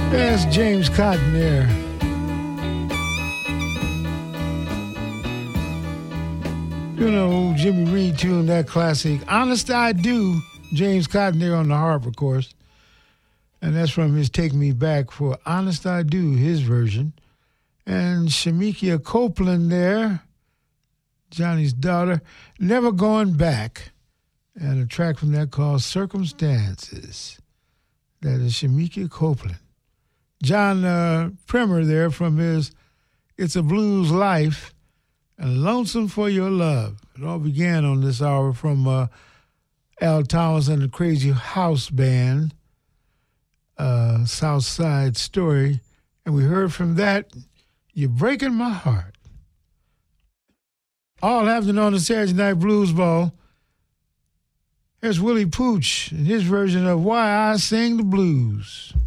That's James Cotton there. You know, Jimmy Reed tuned that classic, Honest I Do, James Cotton there on the harp, of course. And that's from his Take Me Back for Honest I Do, his version. And Shemekia Copeland there, Johnny's daughter, Never Going Back. And a track from that called Circumstances. That is Shemekia Copeland. John Primer there from his It's a Blues Life and Lonesome for Your Love. It all began on this hour from Al Thomas and the Crazy House Band, South Side Story. And we heard from that, You're Breaking My Heart. All happening on the Saturday Night Blues Ball. Here's Willie Pooch and his version of Why I Sing the Blues.